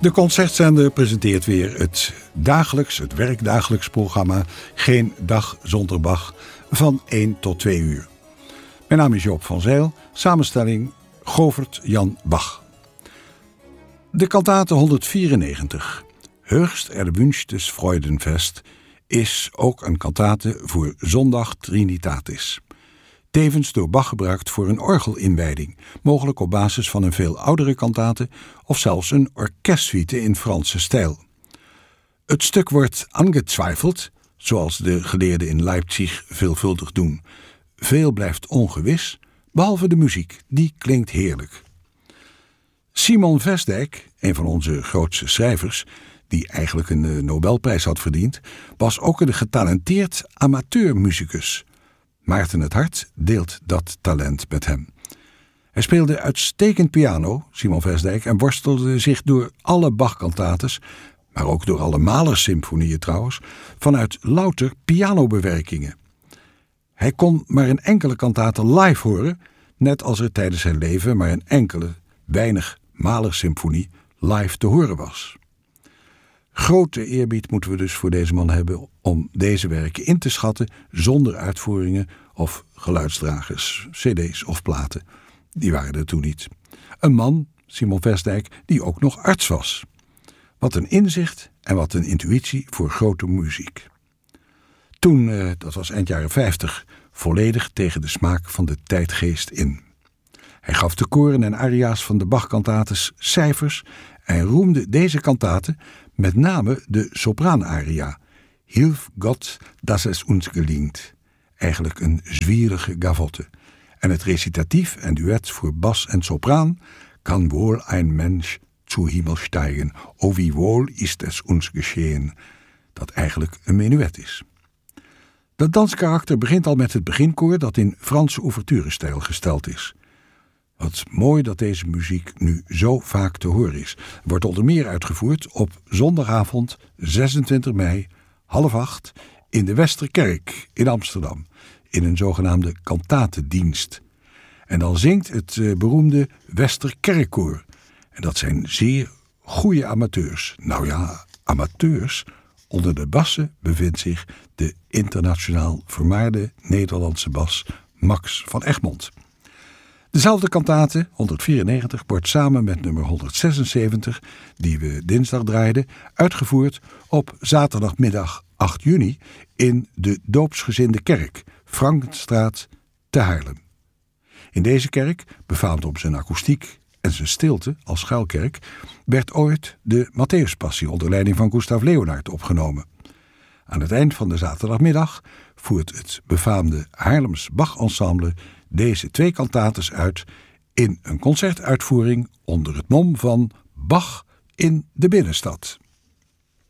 De Concertzender presenteert weer het werkdagelijks programma Geen Dag Zonder Bach van 1 tot 2 uur. Mijn naam is Joop van Zijl, samenstelling Govert Jan Bach. De kantate 194, Höchst erwünschtes Freudenfest, is ook een kantate voor zondag Trinitatis. Tevens door Bach gebruikt voor een orgelinwijding, mogelijk op basis van een veel oudere kantate of zelfs een orkestsuite in Franse stijl. Het stuk wordt angezweifeld, zoals de geleerden in Leipzig veelvuldig doen. Veel blijft ongewis, behalve de muziek, die klinkt heerlijk. Simon Vestdijk, een van onze grootste schrijvers, die eigenlijk een Nobelprijs had verdiend, was ook een getalenteerd amateurmusicus. Maarten het Hart deelt dat talent met hem. Hij speelde uitstekend piano, Simon Vestdijk, en worstelde zich door alle Bach-kantates, maar ook door alle Mahler-symfonieën trouwens, vanuit louter pianobewerkingen. Hij kon maar een enkele kantate live horen, net als er tijdens zijn leven maar een enkele, weinig Mahler-symfonie live te horen was. Grote eerbied moeten we dus voor deze man hebben om deze werken in te schatten zonder uitvoeringen of geluidsdragers, cd's of platen. Die waren er toen niet. Een man, Simon Vestdijk, die ook nog arts was. Wat een inzicht en wat een intuïtie voor grote muziek. Toen, dat was eind jaren 50, volledig tegen de smaak van de tijdgeest in. Hij gaf de koren en aria's van de Bach-kantates cijfers en roemde deze kantate, met name de sopraanaria, Hilf Gott, dass es uns gelingt, eigenlijk een zwierige gavotte, en het recitatief en duet voor bas en sopraan, Kan wohl ein Mensch zu Himmel steigen, o wie wohl ist es uns geschehen, dat eigenlijk een menuet is. Dat danskarakter begint al met het beginkoor dat in Franse ouverturestijl gesteld is. Wat mooi dat deze muziek nu zo vaak te horen is. Wordt onder meer uitgevoerd op zondagavond 26 mei, 7:30 in de Westerkerk in Amsterdam, in een zogenaamde kantatedienst. En dan zingt het beroemde Westerkerkkoor. En dat zijn zeer goede amateurs. Nou ja, amateurs. Onder de bassen bevindt zich de internationaal vermaarde Nederlandse bas Max van Egmond. Dezelfde kantate, 194, wordt samen met nummer 176, die we dinsdag draaiden, uitgevoerd op zaterdagmiddag 8 juni in de Doopsgezinde Kerk, Frankenstraat te Haarlem. In deze kerk, befaamd om zijn akoestiek en zijn stilte als schuilkerk, werd ooit de Matthäuspassie onder leiding van Gustav Leonhard opgenomen. Aan het eind van de zaterdagmiddag voert het befaamde Haarlems Bach-ensemble deze 2 kantates uit in een concertuitvoering onder het mom van Bach in de binnenstad.